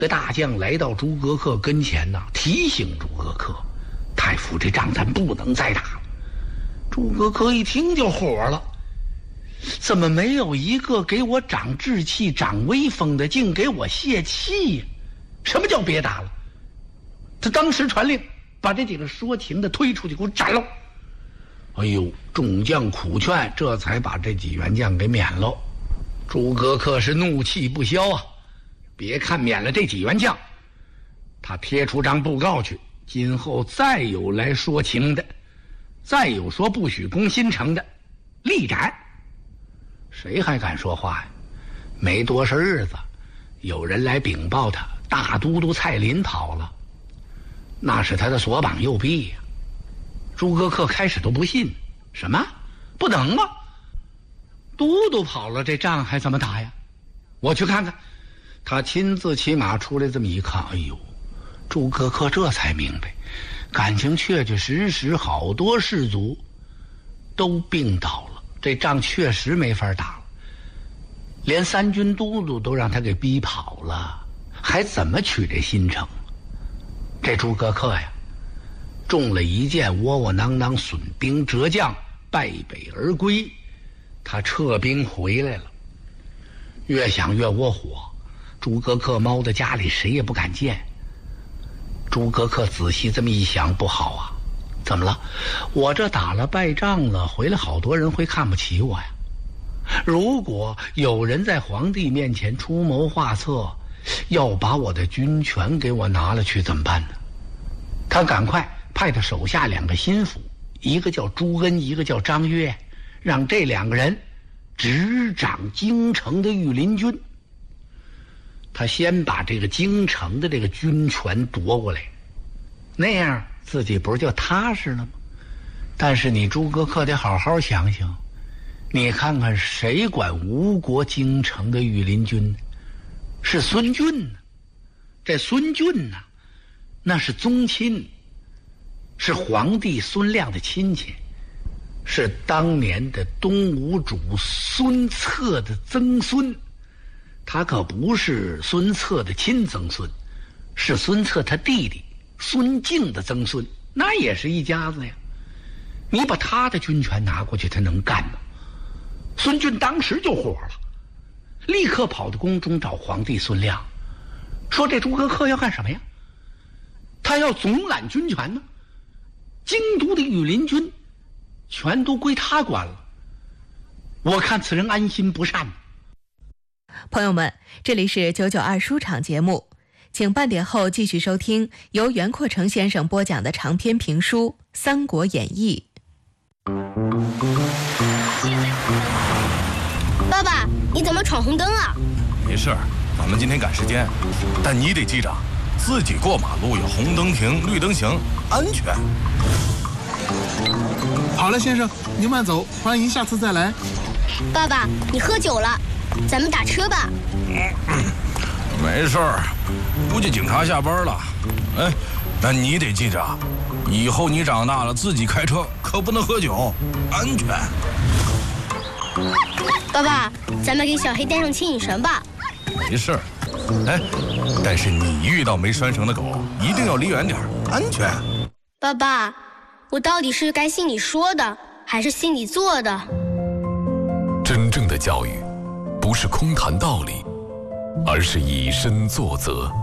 这大将来到诸葛恪跟前呐，提醒诸葛恪：“太傅，这仗咱不能再打了。”诸葛恪一听就火了，怎么没有一个给我长志气、长威风的，竟给我泄气呀？什么叫别打了？他当时传令，把这几个说情的推出去，给我斩了。哎呦，众将苦劝，这才把这几员将给免了。诸葛恪是怒气不消啊！别看免了这几员将，他贴出张布告去，今后再有来说情的，再有说不许攻新城的，立斩。谁还敢说话呀？没多少日子，有人来禀报他，大都督蔡林跑了，那是他的左膀右臂呀。诸葛恪开始都不信，什么不能啊？都督跑了，这仗还怎么打呀？我去看看。他亲自骑马出来，这么一看，哎呦，诸葛恪这才明白，感情确确实实好多士卒都病倒了，这仗确实没法打了，连三军都督都让他给逼跑了，还怎么取这新城？这诸葛恪呀，中了一箭，窝窝囊囊，损兵折将，败北而归。他撤兵回来了，越想越窝火。诸葛恪猫在家里，谁也不敢见。诸葛恪仔细这么一想，不好啊，怎么了？我这打了败仗了，回来好多人会看不起我呀。如果有人在皇帝面前出谋划策，要把我的军权给我拿了去，怎么办呢？他赶快派他手下2个心腹，一个叫朱恩，一个叫张悦，让这2个人执掌京城的御林军。他先把这个京城的这个军权夺过来，那样自己不是就踏实了吗？但是你诸葛恪得好好想想，你看看谁管吴国京城的御林军呢？是孙峻呢。这孙峻呢，那是宗亲，是皇帝孙亮的亲戚，是当年的东吴主孙策的曾孙。他可不是孙策的亲曾孙，是孙策他弟弟孙敬的曾孙，那也是一家子呀。你把他的军权拿过去，他能干吗？孙峻当时就火了，立刻跑到宫中找皇帝孙亮，说这诸葛恪要干什么呀？他要总揽军权呢，京都的御林军全都归他管了，我看此人安心不善。 朋友们，这里是992书场节目，请半点后继续收听由袁阔成先生播讲的长篇评书《三国演义》。 爸爸，你怎么闯红灯啊？ 没事，咱们今天赶时间，但你得记着，自己过马路要红灯停，绿灯行，安全。 好了，先生，您慢走，欢迎下次再来。 爸爸，你喝酒了，咱们打车吧。 没事儿，估计警察下班了。哎，但你得记着，以后你长大了自己开车可不能喝酒，安全。 爸爸，咱们给小黑带上牵引绳吧。 没事儿，哎，但是你遇到没拴绳的狗，一定要离远点，安全。 爸爸，我到底是该信你说的，还是信你做的？ 真正的教育，不是空谈道理，而是以身作则。